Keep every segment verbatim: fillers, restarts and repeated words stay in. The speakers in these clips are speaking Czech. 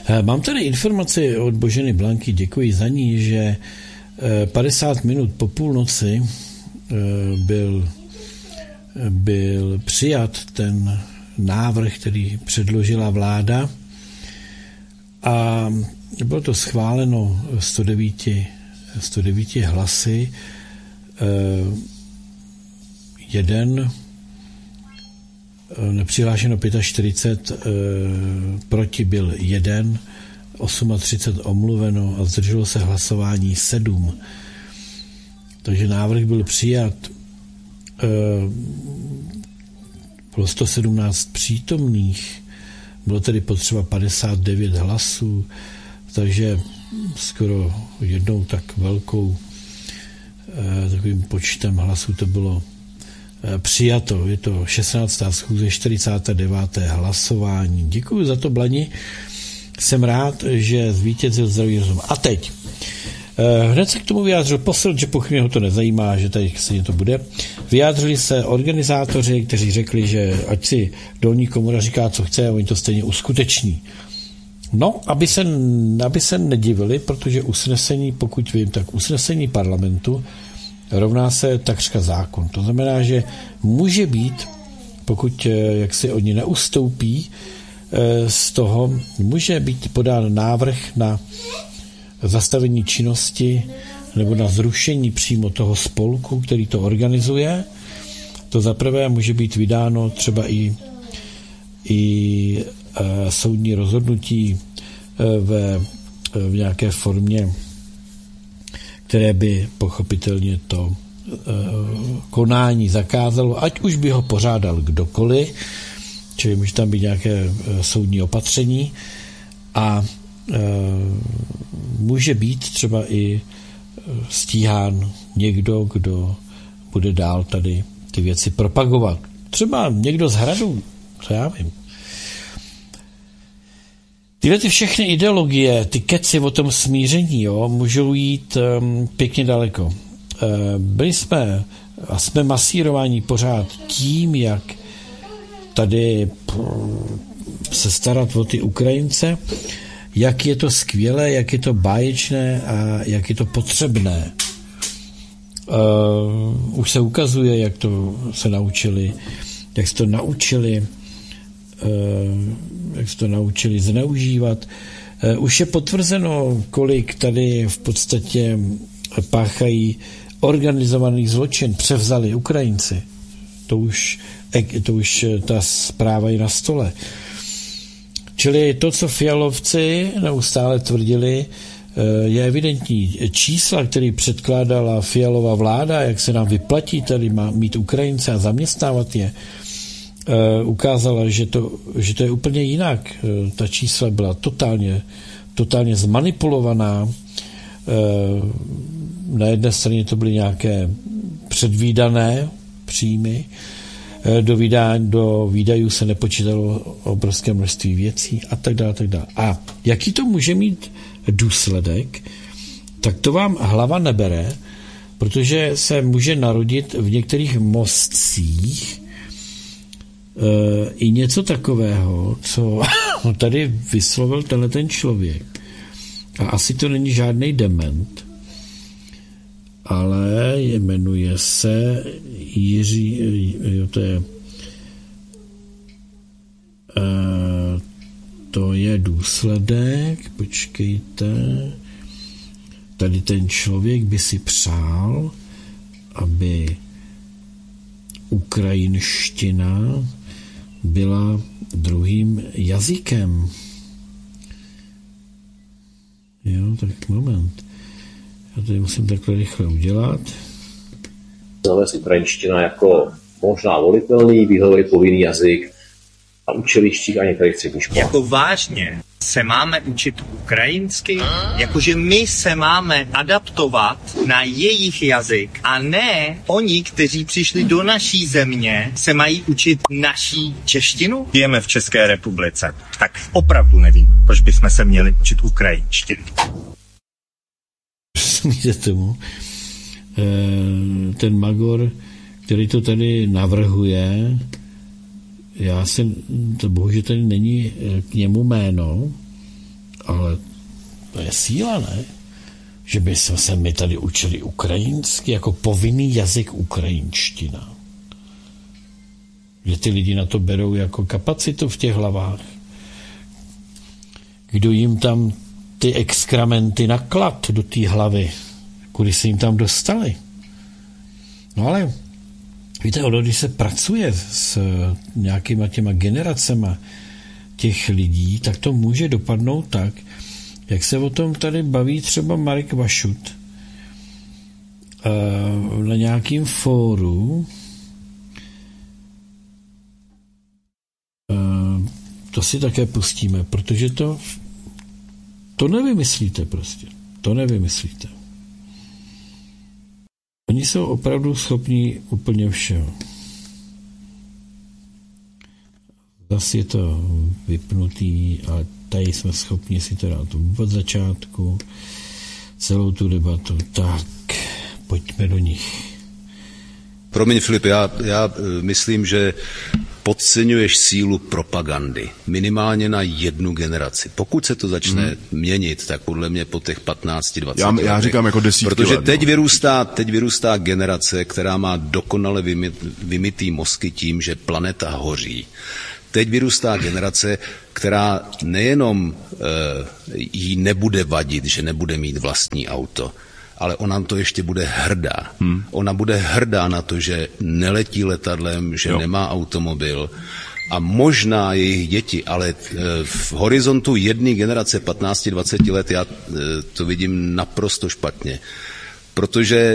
Mám tady informaci od Boženy Blanky, děkuji za ní, že padesát minut po půlnoci byl, byl přijat ten návrh, který předložila vláda a bylo to schváleno sto devět hlasy, jeden nepřihlášeno čtyřicet pět, proti byl jeden, třicet osm omluveno a zdrželo se hlasování sedm. Takže návrh byl přijat. Bylo sto sedmnáct přítomných, bylo tedy potřeba padesát devět hlasů, takže skoro jednou tak velkou takovým počtem hlasů to bylo přijato. Je to šestnáctá schůze, čtyřicáté deváté hlasování. Děkuji za to, Blani. Jsem rád, že zvítězil zdravý rozum. A teď. Hned se k tomu vyjádřil posel, že pochybně ho to nezajímá, že tady se to bude. Vyjádřili se organizátoři, kteří řekli, že ať si dolní komora říká, co chce, a oni to stejně uskuteční. No, aby se, aby se nedivili, protože usnesení, pokud vím, tak usnesení parlamentu rovná se takřka zákon. To znamená, že může být, pokud jak si oni neustoupí z toho, může být podán návrh na zastavení činnosti nebo na zrušení přímo toho spolku, který to organizuje. To zaprvé může být vydáno třeba i, i e, soudní rozhodnutí e, ve, v nějaké formě, které by pochopitelně to e, konání zakázalo, ať už by ho pořádal kdokoliv, čili může tam být nějaké e, soudní opatření a e, může být třeba i stíhán někdo, kdo bude dál tady ty věci propagovat. Třeba někdo z Hradu, co já vím. Tyhle ty všechny ideologie, ty keci o tom smíření, jo, můžou jít um, pěkně daleko. Uh, byli jsme a jsme masírováni pořád tím, jak tady se starat o ty Ukrajince, jak je to skvělé, jak je to báječné a jak je to potřebné. Uh, už se ukazuje, jak to se naučili, jak se to naučili, uh, jak se to naučili zneužívat. Uh, už je potvrzeno, kolik tady v podstatě páchají organizovaný zločin, převzali Ukrajinci. To už, to už ta zpráva je na stole. Čili to, co Fialovci neustále tvrdili, je evidentní. Čísla, které předkládala Fialová vláda, jak se nám vyplatí tady má mít Ukrajince a zaměstnávat je, ukázala, že to, že to je úplně jinak. Ta čísla byla totálně, totálně zmanipulovaná. Na jedné straně to byly nějaké předvídané příjmy, do, výdání, do výdajů se nepočítalo obrovské množství věcí a tak dále, tak dále. A jaký to může mít důsledek, tak to vám hlava nebere, protože se může narodit v některých mostcích e, i něco takového, co tady vyslovil tenhle ten člověk. A asi to není žádný dement, ale jmenuje se Jiří, jo, to je uh, to je důsledek, počkejte, tady ten člověk by si přál, aby ukrajinština byla druhým jazykem. Jo, tak moment. Já tady musím takhle rychle udělat. Zavést ukrajinština jako možná volitelný, výhledový povinný jazyk a učilištích a některých středních školách. Jako vážně se máme učit ukrajinsky? Jakože my se máme adaptovat na jejich jazyk a ne oni, kteří přišli do naší země, se mají učit naší češtinu? Žijeme v České republice, tak opravdu nevím, proč bychom se měli učit ukrajinštinu. Smíte tomu. Ten Magor, který to tady navrhuje, já si, to bohužel tady není k němu jméno, Ale to je síla, ne? Že by jsme se my tady učili ukrajinsky jako povinný jazyk ukrajinština. Že ty lidi na to berou jako kapacitu v těch hlavách. Kdo jim tam ty exkramenty naklad do té hlavy, kudy se jim tam dostali. No ale víte, ono, když se pracuje s nějakýma těma generacema těch lidí, tak to může dopadnout tak, jak se o tom tady baví třeba Marek Vašut na nějakým fóru. To si také pustíme, protože to to nevymyslíte prostě. To nevymyslíte. Oni jsou opravdu schopní úplně všeho. Zase je to vypnutý, ale tady jsme schopni si to dát od začátku, celou tu debatu. Tak, pojďme do nich. Promiň, Filip, já, já myslím, že podceňuješ sílu propagandy. Minimálně na jednu generaci. Pokud se to začne hmm. měnit, tak podle mě po těch patnáct dvacet letech. Já říkám jako desítky Protože let, teď, no. vyrůstá, teď vyrůstá generace, která má dokonale vymyt, vymytý mozky tím, že planeta hoří. Teď vyrůstá generace, která nejenom e, jí nebude vadit, že nebude mít vlastní auto, ale ona to ještě bude hrdá. Hmm. Ona bude hrdá na to, že neletí letadlem, že jo. nemá automobil a možná jejich děti, ale v horizontu jedné generace patnáct dvacet let já to vidím naprosto špatně. Protože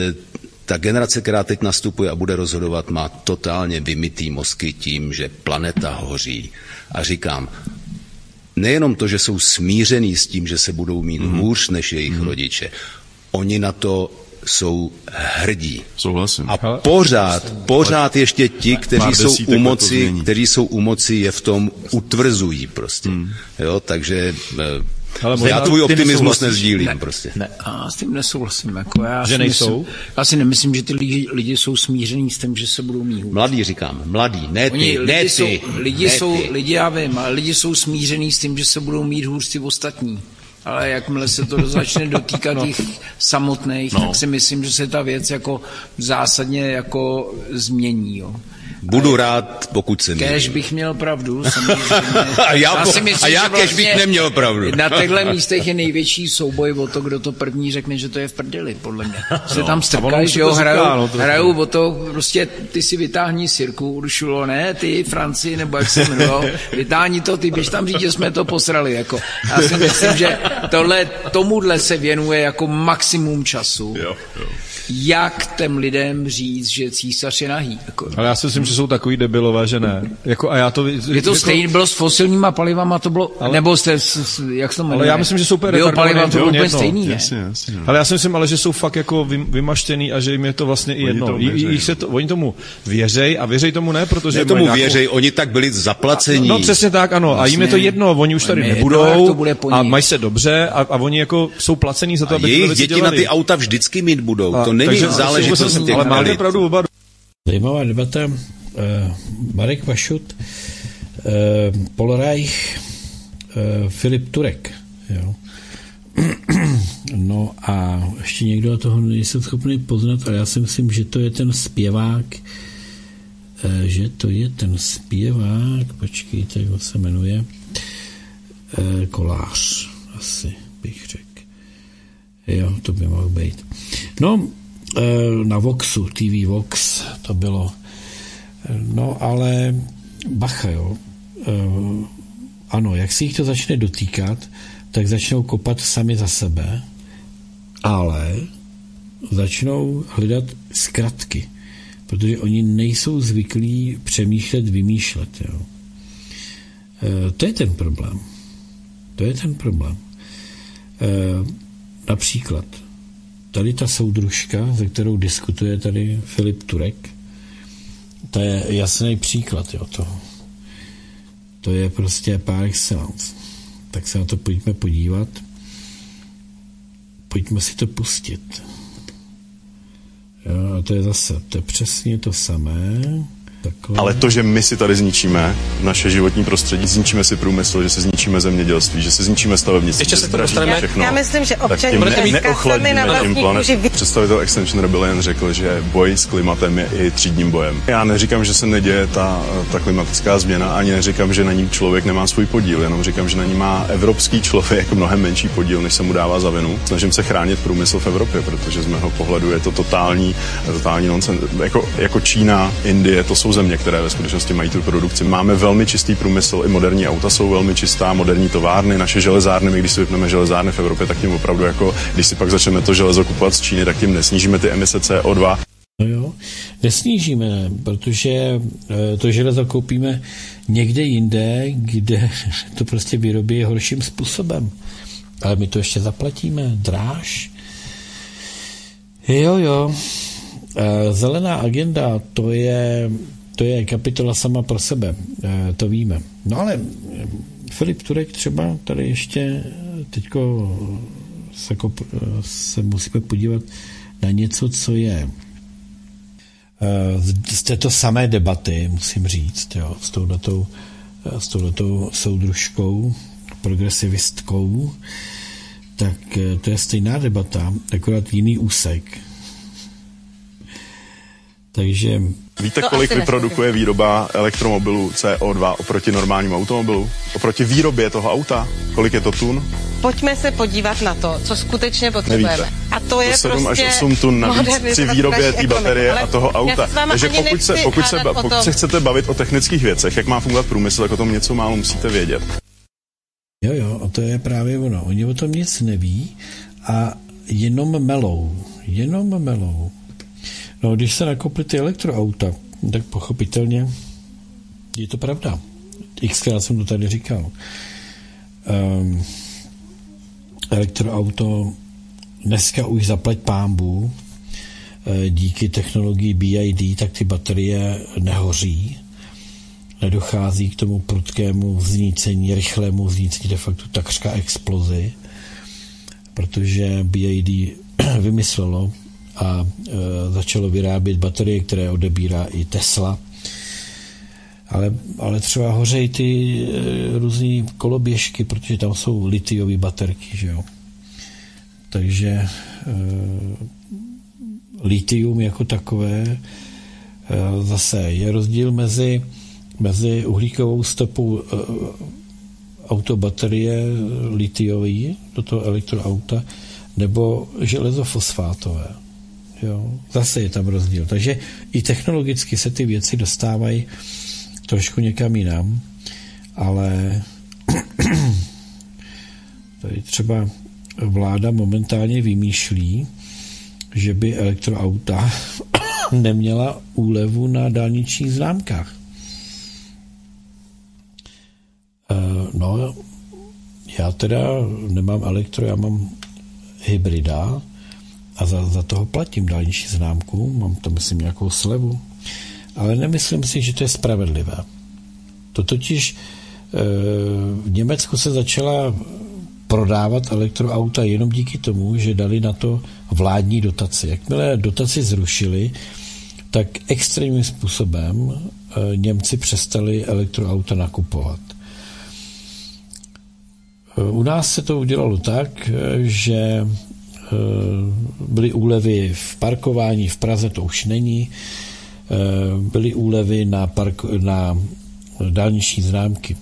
ta generace, která teď nastupuje a bude rozhodovat, má totálně vymytý mozky tím, že planeta hoří. A říkám, nejenom to, že jsou smířený s tím, že se budou mít hmm. hůř než jejich hmm. rodiče, oni na to jsou hrdí. Souhlasím. A pořád, pořád ještě ti, kteří jsou u moci, kteří jsou u moci, je v tom utvrzují prostě. Hmm. Jo, takže ale já tvůj optimismus nezdílím ne, prostě. Ne, a s tím nesouhlasím. Jako já že nejsou? Myslím, já si nemyslím, že ty lidi, lidi jsou smíření s tím, že se budou mít hůř. Mladí říkám, mladí, ne ty, Oni, ne lidi ty. Jsou, lidi, ne jsou, ty. lidi, já vím, ale lidi jsou smíření s tím, že se budou mít hůř ty ostatní. Ale jakmile se to začne dotýkat no. jich samotných, no. tak si myslím, že se ta věc jako zásadně jako změní. Jo. Budu a rád, pokud se Kéž bych měl pravdu, samozřejmě. a já, já si myslím, a já že kéž vlastně bych neměl pravdu. Na těchto místech je největší souboj o to, kdo to první řekne, že to je v prdeli, podle mě. Se no. tam strkají, že jo, hrajou, no, hrajou o to, prostě ty si vytáhni Sirku, Uršulo, ne, ty Francii, nebo jak se jmenujou, vytáhni to, ty běž tam říct, že jsme to posrali, jako. Já si myslím, že tohle, tomuhle se věnuje jako maximum času. Jo, jo. Jak těm lidem říct, že císař je nahý. Jako. Ale já si myslím, že jsou takový debilové, že ne. Jako, a já to, je to jako, stejný, bylo s fosilníma palivama, to bylo, ale, nebo jste, jak se to jmenuje? Ale já myslím, že jsou úplně biopaliva, to bylo úplně stejný, ne? Jasně, jasně. Ale já si myslím, ale že jsou fakt jako vymaštěný a že jim je to vlastně i jedno. To věřej, I, se to, oni tomu věřej a věřej tomu ne, protože... Ne tomu nějakou... věřej, oni tak byli zaplacení. No, no přesně tak, ano. Vlastně, a jim je to jedno, oni už tady nebudou a mají se dobře a, a oni jako jsou placení za to, aby jejich děti na ty auta vždycky mít budou. To není záležitost. Ale máte pravdu oba. Zajímavá debata. Uh, Marek Vašut, uh, Paul Reich, uh, Filip Turek. Jo. No a ještě někdo toho nejsem schopný poznat, ale já si myslím, že to je ten zpěvák, uh, že to je ten zpěvák, počkejte, jak se jmenuje, uh, Kolář, asi bych řekl. Jo, to by mohl být. No, na Voxu, T V Vox, to bylo. No, ale bacha, jo. Ano, jak si jich to začne dotýkat, tak začnou kopat sami za sebe, ale začnou hledat zkratky, protože oni nejsou zvyklí přemýšlet, vymýšlet, jo. To je ten problém. To je ten problém. Například tady ta soudružka, ze kterou diskutuje tady Filip Turek, to je jasný příklad, jo, toho. To je prostě par excellence. Tak se na to pojďme podívat. Pojďme si to pustit. Jo, a to je zase, to je přesně to samé. Takhle. Ale to, že my si tady zničíme naše životní prostředí, zničíme si průmysl, že si zničíme zemědělství, že si zničíme stavebnictví, ještě se to dostaneme. Všechno, já myslím, že občaní neochladíme tím planetu. Představitel Extinction Rebellion řekl, že boj s klimatem je i třídním bojem. Já neříkám, že se neděje ta, ta klimatická změna, ani neříkám, že na ní člověk nemá svůj podíl, jenom říkám, že na ní má evropský člověk mnohem menší podíl, než se mu dává za vinu. Snažím se chránit průmysl v Evropě, protože z mého pohledu je to totální, totální nonsens. Jako, jako Čína, Indie, to jsou země, které ve skutečnosti mají tu produkci. Máme velmi čistý průmysl, i moderní auta jsou velmi čistá, moderní továrny, naše železárny, my když si vypneme železárny v Evropě, tak tím opravdu jako, když si pak začneme to železo kupovat z Číny, tak tím nesnížíme ty emise C O dva. No jo, nesnížíme, protože to železo koupíme někde jinde, kde to prostě vyrobí horším způsobem. Ale my to ještě zaplatíme dráž. Jo, jo. Zelená agenda, to je, to je kapitola sama pro sebe, to víme. No ale Filip Turek třeba tady ještě teďko se, se musíme podívat na něco, co je z této samé debaty, musím říct, jo, s touhletou, s touhletou soudružkou, progresivistkou, tak to je stejná debata, akorát jiný úsek. Takže... Víte, kolik vyprodukuje výroba elektromobilu C O dva oproti normálnímu automobilu? Oproti výrobě toho auta? Kolik je to tun? Pojďme se podívat na to, co skutečně potřebujeme. Nevíte. A to je sedm prostě až osm tun navíc při výrobě té baterie a toho auta. Takže pokud se, pokud, se, pokud se chcete bavit o technických věcech, jak má fungovat průmysl, tak o tom něco málo musíte vědět. Jo, jo, a to je právě ono. Oni o tom nic neví a jenom melou. Jenom melou. No, když se nakoply ty elektroauta, tak pochopitelně je to pravda. Xkrát jsem to tady říkal. Um, elektroauto dneska už zaplať pánbů, díky technologii B I D, tak ty baterie nehoří, nedochází k tomu prudkému vznícení, rychlému vznícení, de facto takřka explozi, protože B I D vymyslelo a e, začalo vyrábět baterie, které odebírá i Tesla. Ale, ale třeba hořejí ty e, různý koloběžky, protože tam jsou litiové baterky, že jo. Takže e, litium jako takové e, zase je rozdíl mezi, mezi uhlíkovou stopou e, autobaterie litiové do toho elektroauta nebo železofosfátové. Jo, zase je tam rozdíl. Takže i technologicky se ty věci dostávají trošku někam jinam, ale tady třeba vláda momentálně vymýšlí, že by elektroauta neměla úlevu na dálničních známkách. No, já teda nemám elektro, já mám hybrida, a za, za toho platím dálniční známku, mám tam, myslím, nějakou slevu, ale nemyslím si, že to je spravedlivé. To totiž e, v Německu se začala prodávat elektroauta jenom díky tomu, že dali na to vládní dotaci. Jakmile dotaci zrušili, tak extrémním způsobem e, Němci přestali elektroauta nakupovat. E, u nás se to udělalo tak, e, že byly úlevy v parkování, v Praze to už není, byly úlevy na, parko, na dálniční známky.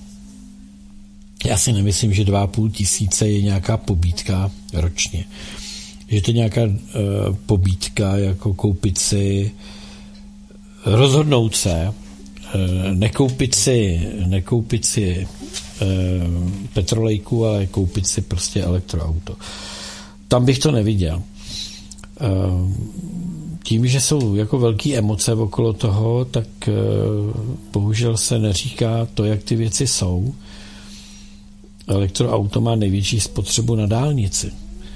Já si nemyslím, že dva a půl tisíce je nějaká pobídka ročně. Že to je nějaká uh, pobídka, jako koupit si, rozhodnout se, uh, nekoupit si, nekoupit si uh, petrolejku, ale koupit si prostě elektroauto. Tam bych to neviděl. Tím, že jsou jako velké emoce okolo toho, tak bohužel se neříká to, jak ty věci jsou. Elektroauto má největší spotřebu na dálnici.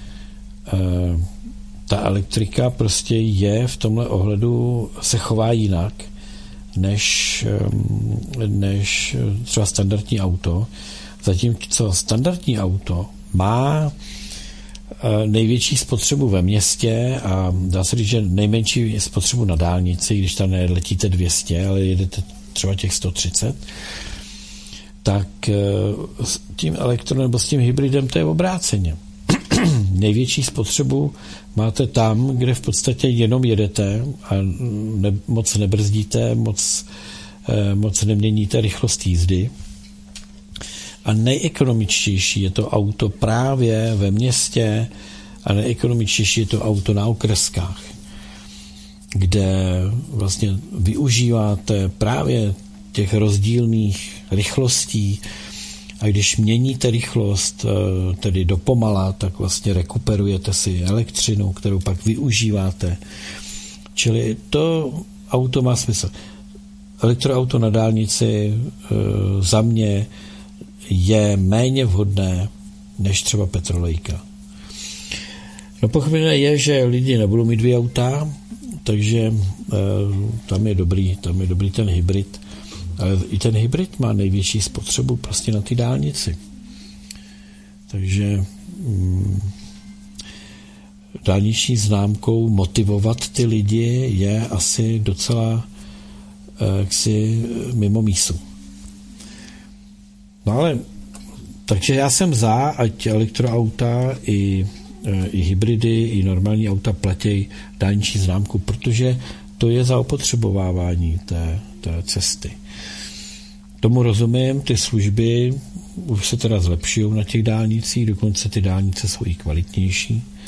Ta elektrika prostě je v tomhle ohledu, se chová jinak, než, než třeba standardní auto. Zatímco standardní auto má největší spotřebu ve městě a dá se říct, že nejmenší spotřebu na dálnici, když tam neletíte dvě stě, ale jedete třeba těch sto třicet, tak s tím elektro nebo s tím hybridem to je obráceně. Největší spotřebu máte tam, kde v podstatě jenom jedete a ne, moc nebrzdíte, moc, moc neměníte rychlost jízdy. A nejekonomičtější je to auto právě ve městě a nejekonomičtější je to auto na okreskách, kde vlastně využíváte právě těch rozdílných rychlostí a když měníte rychlost, tedy do pomala, tak vlastně rekuperujete si elektřinu, kterou pak využíváte. Čili to auto má smysl. Elektroauto na dálnici za mě je méně vhodné než třeba petrolejka. No pochopitelné je, že lidi nebudou mít dvě auta, takže e, tam je dobrý, tam je dobrý ten hybrid. Ale i ten hybrid má největší spotřebu prostě na ty dálnici. Takže mm, dálniční známkou motivovat ty lidi je asi docela e, jaksi mimo mísu. No ale, takže já jsem za, ať elektroauta i, i hybridy, i normální auta platí dálniční známku, protože to je zaopotřebovávání té, té cesty. Tomu rozumím, ty služby už se teda zlepšují na těch dálnicích, dokonce ty dálnice jsou i kvalitnější.